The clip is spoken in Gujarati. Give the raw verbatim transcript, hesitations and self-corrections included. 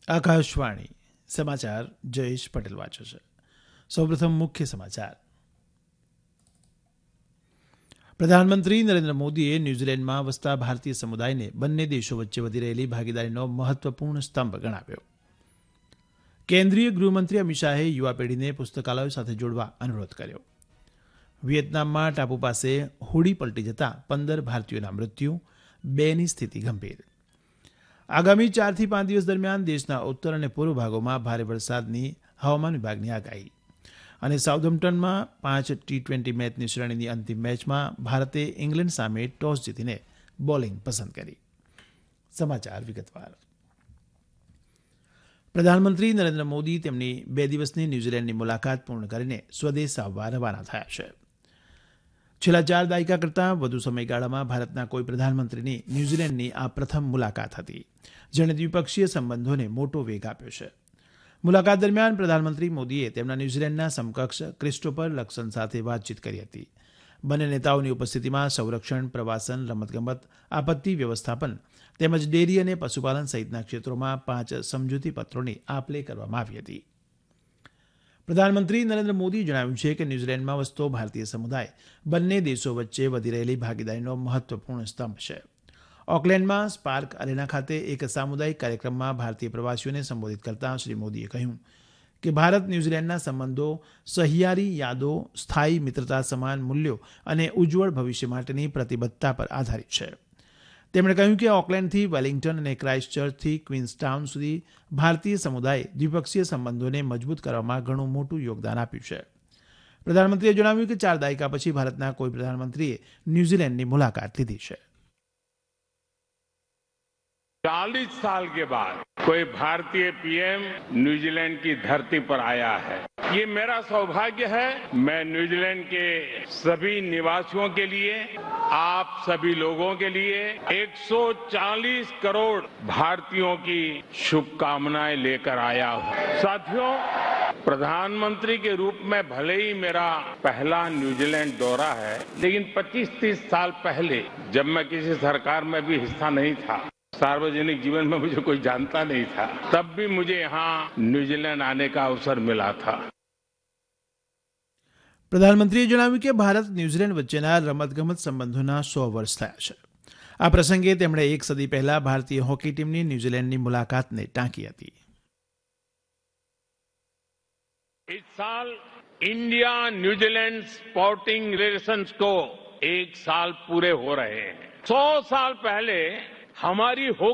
આકાશવાણી સમાચાર જયેશ પટેલ વાંચે છે. સૌપ્રથમ મુખ્ય સમાચાર. પ્રધાનમંત્રી નરેન્દ્ર મોદીએ ન્યૂઝીલેન્ડમાં વસતા ભારતીય સમુદાયને બંને દેશો વચ્ચે વધી રહેલી ભાગીદારીનો મહત્વપૂર્ણ સ્તંભ ગણાવ્યો. કેન્દ્રીય ગૃહમંત્રી અમિત શાહે યુવા પેઢીને પુસ્તકાલયો સાથે જોડવા અનુરોધ કર્યો. વિયેતનામમાં ટાપુ પાસે હોડી પલટી જતા પંદર ભારતીયોના મૃત્યુ, બેની સ્થિતિ ગંભીર. આગામી ચારથી પાંચ દિવસ દરમિયાન દેશના ઉત્તર અને પૂર્વ ભાગોમાં ભારે વરસાદની હવામાન વિભાગની આગાહી. અને સાઉથમ્પ્ટનમાં પાંચ ટી ટ્વેન્ટી મેચની શ્રેણીની અંતિમ મેચમાં ભારતે ઇંગ્લેન્ડ સામે ટોસ જીતીને બોલિંગ પસંદ કરી. સમાચાર વિગતવાર. પ્રધાનમંત્રી નરેન્દ્ર મોદી તેમની બે દિવસની ન્યૂઝીલેન્ડની મુલાકાત પૂર્ણ કરીને સ્વદેશ આવવા રવાના થયા છે. છેલ્લા ચાર દાયકા કરતાં વધુ સમયગાળામાં ભારતના કોઈ પ્રધાનમંત્રીની ન્યૂઝીલેન્ડની આ પ્રથમ મુલાકાત હતી, જેણે દ્વિપક્ષીય સંબંધોને મોટો વેગ આપ્યો છે. મુલાકાત દરમિયાન પ્રધાનમંત્રી મોદીએ તેમના ન્યૂઝીલેન્ડના સમકક્ષ ક્રિસ્ટોફર લક્સન સાથે વાતચીત કરી હતી. બંને નેતાઓની ઉપસ્થિતિમાં સંરક્ષણ, પ્રવાસન, રમતગમત, આપત્તિ વ્યવસ્થાપન તેમજ ડેરી અને પશુપાલન સહિતના ક્ષેત્રોમાં પાંચ સમજૂતી પત્રોની આપ લે કરવામાં આવી હતી. પ્રધાનમંત્રી નરેન્દ્ર મોદીએ જણાવ્યું છે કે ન્યૂઝીલેન્ડમાં વસતો ભારતીય સમુદાય બંને દેશો વચ્ચે વધી રહેલી ભાગીદારીનો મહત્વપૂર્ણ સ્તંભ છે. ઓકલેન્ડમાં સ્પાર્ક અરેના ખાતે એક સામુદાયિક કાર્યક્રમમાં ભારતીય પ્રવાસીઓને સંબોધિત કરતાં શ્રી મોદીએ કહ્યું કે ભારત ન્યૂઝીલેન્ડના સંબંધો સહિયારી યાદો, સ્થાયી મિત્રતા, સમાન મૂલ્યો અને ઉજ્જવળ ભવિષ્ય માટેની પ્રતિબદ્ધતા પર આધારિત છે. તેમણે કહ્યું કે ઓકલેન્ડથી વેલિંગ્ટન અને ક્રાઇસ્ટચર્ચથી ક્વીન્સટાઉન સુધી ભારતીય સમુદાયે દ્વિપક્ષીય સંબંધોને મજબૂત કરવામાં ઘણું મોટું યોગદાન આપ્યું છે. પ્રધાનમંત્રીએ જણાવ્યું કે ચાર દાયકા પછી ભારતના કોઈ પ્રધાનમંત્રીએ ન્યૂઝીલેન્ડની મુલાકાત લીધી છે. चालीस साल के बाद कोई भारतीय पीएम न्यूजीलैंड की धरती पर आया है. ये मेरा सौभाग्य है. मैं न्यूजीलैंड के सभी निवासियों के लिए, आप सभी लोगों के लिए एक सौ चालीस करोड़ भारतीयों की शुभकामनाएं लेकर आया हूं. साथियों, प्रधानमंत्री के रूप में भले ही मेरा पहला न्यूजीलैंड दौरा है, लेकिन पच्चीस तीस साल पहले जब मैं किसी सरकार में भी हिस्सा नहीं था, सार्वजनिक जीवन में मुझे कोई जानता नहीं था, तब भी मुझे यहाँ न्यूजीलैंड आने का अवसर मिला था. પ્રધાનમંત્રીએ જણાવ્યું કે ભારત ન્યૂઝીલેન્ડ વચ્ચેના રમતગમત સંબંધોના સો વર્ષ થયા છે. આ પ્રસંગે તેમણે એક સદી પહેલા ભારતીય હોકી ટીમની ન્યૂઝીલેન્ડની મુલાકાતને ટાંકી હતી. इस साल इंडिया न्यूजीलैंड स्पोर्टिंग रिलेशंस को एक साल पूरे हो रहे हैं. सौ साल पहले हमारी